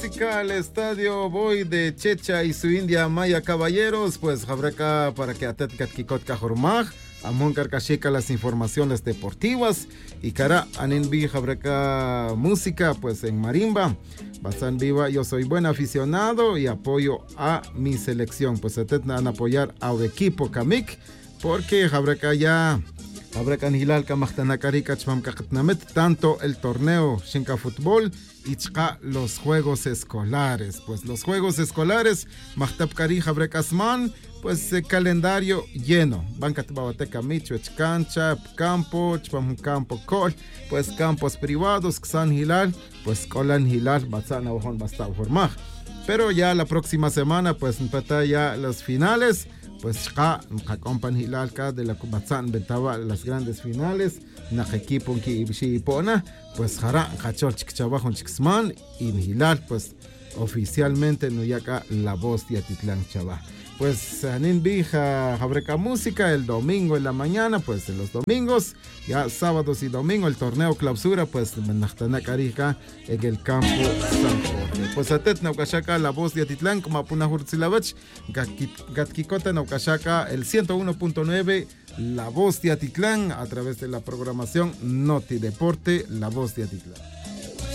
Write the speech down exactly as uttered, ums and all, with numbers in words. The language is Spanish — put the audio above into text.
Al estadio Boy de Checha y su India Maya Caballeros, pues Jabraca para que atet Kikot Kajormaj, Amon Karkashika las informaciones deportivas y cara Anenbi Jabraca música pues en marimba. Basan viva, yo soy buen aficionado y apoyo a mi selección. Pues atet van a apoyar al equipo Kamik porque Jabraca ya Jabraca Nihilal Kamachtanakari Kachmam Kakatnamet, tanto el torneo Shinka Fútbol y los juegos escolares. Pues los juegos escolares, Mahtabkari Jabrekasman, pues eh, calendario lleno. Banca Tabateca Micho, cancha, campo, Chpam campo col, pues campos privados, Xan Hilal, pues Colan Hilal, Batzana Ojon Basta Formaj. Pero ya la próxima semana, pues empata ya los finales. Pues ja, compan Hilalka de la Kubatzan Betaba las grandes finales, na equipo que ibshi pona, pues jara, hachol chikchabajon chiksman y Hilal, pues oficialmente no yaca la voz de Atitlán Chava. Pues anin bija Jabreca música el domingo en la mañana, pues en los domingos, ya sábados y domingo el torneo clausura, pues Menachtanakarica en el campo San Jorge. Pues atet naukashaka la voz de Atitlán, como apuna hurtzilavach, gatkikota naukashaka el ciento uno punto nueve, la voz de Atitlán, a través de la programación Noti Deporte, la voz de Atitlán.